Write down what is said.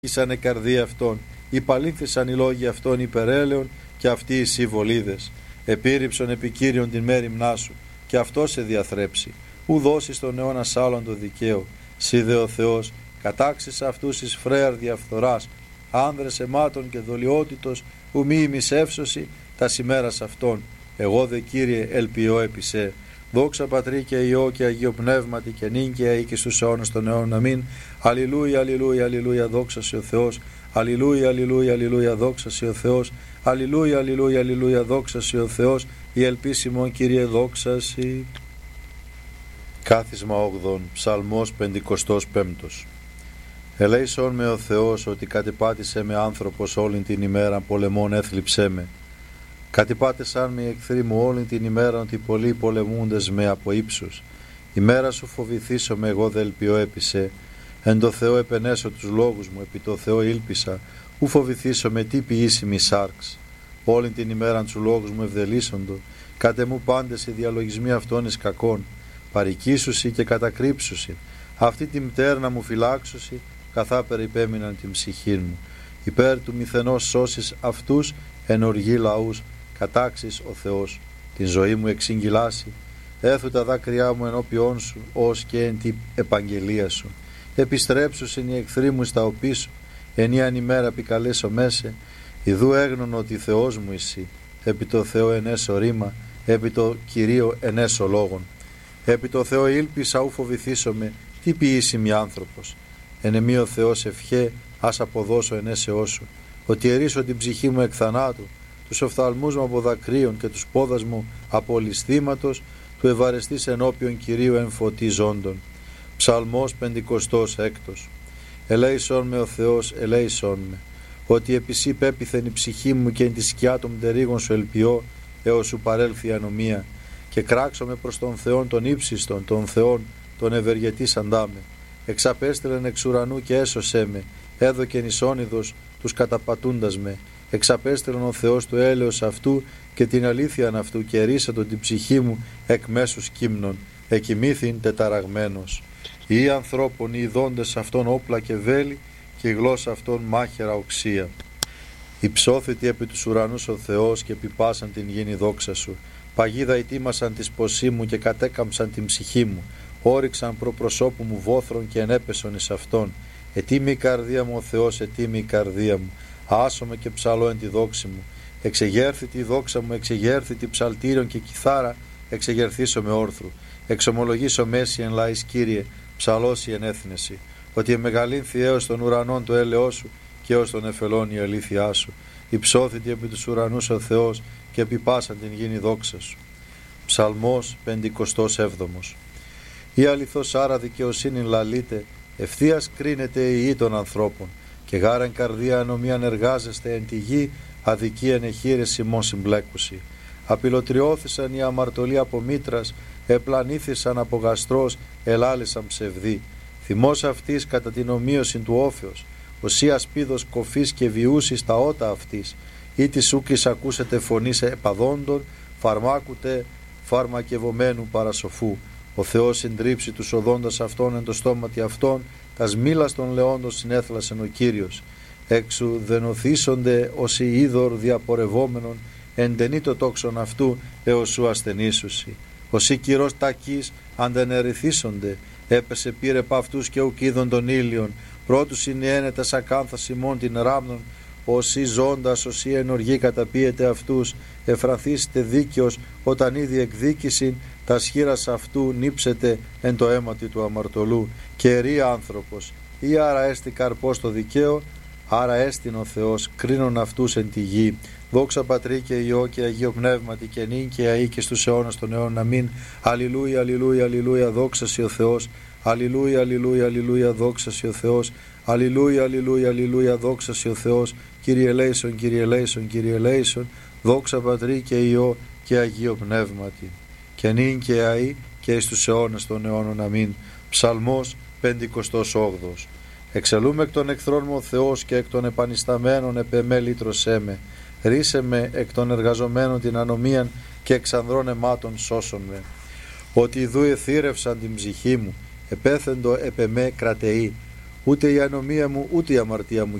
Ήσανε καρδία αυτών, υπαλήθησαν οι λόγοι αυτών υπερέλεον και αυτοί οι συμβολίδες. Επίρρηψον επικύριον την μέρημνά σου, και αυτό σε διαθρέψει. Ου δώσεις τον αιώνα άλλον το δικαίο. Σύ δε ο Θεός, κατάξεις αυτούς εις φρέαρ διαφθοράς, άνδρες αιμάτων και δολιότητος, ου μη ημισεύσωση τα ημέρας αυτών. Εγώ δε Κύριε ελπιώ επί σε. Δόξα Πατρί και Υιό και Αγίο Πνεύματι και νυν και αεί και στους αιώνας των αιώνων. Αμήν. Αλληλούια, αλληλούια, αλληλούια, δόξα σε ο Θεός. Αλληλούια, αλληλούια, αλληλούια, δόξα σε ο Θεός. Αλληλούια, αλληλούια, αλληλούια, δόξα σε ο Θεός. Η ελπίσιμον Κύριε δόξα σοι. Κάθισμα 8, Ψαλμός 55. Ελέησον με ο Θεός ότι κατεπάτησε με άνθρωπος όλην την ημέρα, πολεμών έθλιψέ με. Κατεπάτησαν με οι εχθροί μου όλην την ημέρα, ότι πολλοί πολεμούντες με από ύψους. Ημέρα σου φοβηθήσω με, εγώ δε ελπιώ έπισε. Εν το Θεό επενέσω τους λόγους μου, επί το Θεό ήλπισα. Ου φοβηθήσω με τι ποιήσιμη σάρξ. Όλην την ημέραν τους λόγους μου ευδελίσσοντο. Κάτε μου πάντες οι διαλογισμοί αυτών εις κακών. Παρικήσουσι και κατακρύψουσι. Αυτή τη μτέρνα μου φυλάξουσι, καθά περιπέμειναν την ψυχή μου. Υπέρ του μηθενός σώσεις αυτούς, εν οργή λαούς, κατάξεις ο Θεός. Την ζωή μου εξηγγυλάσει, έθου τα δάκρυά μου ενώπιόν σου, ως και εν την επαγγελία σου. Επιστρέψουσιν οι εχθροί μου στα οπίσου, ενίαν ημέρα επικαλέσω μέσε. Ιδού έγνων ότι Θεός μου εσύ, επί το Θεό ενέσω ρήμα, επί το Κυρίο ενέσω λόγων. Επί το Θεό ήλπισα, ου φοβηθήσομαι, τι ποιήσιμη άνθρωπος. Εν εμή ο Θεός ευχέ, ας αποδώσω ενέσεώς σου. Ότι ερίσω την ψυχή μου εκ θανάτου, τους οφθαλμούς μου από δακρύων και τους πόδας μου από ληστήματος, του ευαρεστής ενώπιον Κυρίου εν φωτί ζώντων. Ψαλμός 56. Ελέησον με ο Θεός, ελέησον με. Ότι επί σύ πέπιθεν η ψυχή μου και εν τη σκιά των μτερίγων σου ελπιώ, έως σου παρέλθει η ανομία. Και κράξομαι προς τον Θεόν των ύψιστον, τον Θεόν τον ευεργετήσαντά με. Εξαπέστελεν εξ ουρανού και έσωσέ με, έδωκεν εις όνειδος τους καταπατούντας με. Εξαπέστελεν ο Θεός του έλεος αυτού και την αλήθειαν αυτού, και ερίσατον την ψυχή μου εκ μέσους κύμνων, εκοιμήθην τεταραγμένος. Οι ανθρώπων οι ειδώντες αυτών όπλα και βέλη, και η γλώσσα αυτών μάχαιρα οξία. Υψώθητη επί τους ουρανούς ο Θεός, και επιπάσαν την γήνη δόξα σου. Παγίδα ετοίμασαν της ποσή μου και κατέκαμψαν την ψυχή μου. Όριξαν προπροσώπου μου βόθρων και ενέπεσον εις αυτόν. Ετοίμη η καρδία μου ο Θεός, ετοίμη η καρδία μου. Άσομαι και ψαλώ εν τη δόξη μου. Εξεγέρθη τη δόξα μου, εξεγέρθη τη ψαλτήριον και κιθάρα, εξεγερθήσω με όρθρου. Εξομολογήσω μέση εν λαής Κύριε, ψαλώσει εν έθνεση. Ότι εμεγαλύνθη έως των ουρανών το έλεος σου, και έως των εφελών η αλήθειά σου. Υψώθητη επί τους ουρανούς ο Θεός, και επιπάσαν την γήνη δόξα σου. Ψαλμός 57. Η αληθώς άρα δικαιοσύνη λαλείτε, ευθείας κρίνεται η γη των ανθρώπων, και γάραν καρδία ανομίαν εργάζεστε εν τη γη, αδικίαν εχείρες ημών συμπλέκουσι. Απειλοτριώθησαν οι αμαρτωλοί από μήτρας, επλανήθησαν από γαστρός, ελάλησαν ψευδοί. Θυμός αυτής κατά την ομοίωση του όφεως, οσία σπίδος κοφής και βιούσης τα ότα αυτής, ή της ούκης ακούσετε φωνής επαδόντων, φαρμάκουτε φαρμακευομένου παρασοφού. Ο Θεός συντρίψει τους οδόντας αυτών εν το στόματι αυτών, τας μήλας των λεόντων συνέθλασεν ο Κύριος. Έξου δενοθήσονται όσοι είδωρ διαπορευόμενον, εντενεί το τόξον αυτού έως σου ασθενήσουσι. Όσοι κυρός τακείς αντενερηθήσονται, έπεσε πήρε π' αυτούς και ουκ είδων των ήλιων. Πρώτου συνιένεται ακάνθας ημών την ράμνων, όσοι ζώντας, όσοι ενοργοί καταπίεται αυτούς, εφραθήσετε δίκαιος, όταν ήδη εκδίκησιν, τα σχήρας αυτού νύψετε εν το αίματι του αμαρτωλού. Και ερεί άνθρωπος, ή άρα έστι καρπός το δικαίο, άρα έστιν ο Θεός, κρίνον αυτούς εν τη γη. Δόξα Πατρί και Υιό και Αγίο Πνεύματι και νυν και αεί και στους αιώνας των αιώνων. Αμήν. Αλληλούια, αλληλούια, αλληλούια, δόξα σοι ο Θεός. Αλληλούια, αλληλούια, αλληλούια, δόξα σοι ο Θεός. Αλληλούια, αλληλούια, αλληλούια, δόξα σοι ο Θεός. Κύριε ελέησον, Κύριε ελέησον, Κύριε ελέησον. Δόξα Πατρί και Υιό και Αγίο Πνεύματι και νυν και αεί και εις τους αιώνας των αιώνων. Αμήν. Ψαλμός 58. Εξελούμε εκ των εχθρών μου ο Θεός, και εκ των επανισταμένων επεμέ λύτρωσέ με. Ρίσε με εκ των εργαζομένων την ανομίαν, και εξ ανδρών αιμάτων σώσον με. Ότι ιδού εθύρευσαν την ψυχή μου, επέθεντο επεμέ κρατεή. Ούτε η ανομία μου ούτε η αμαρτία μου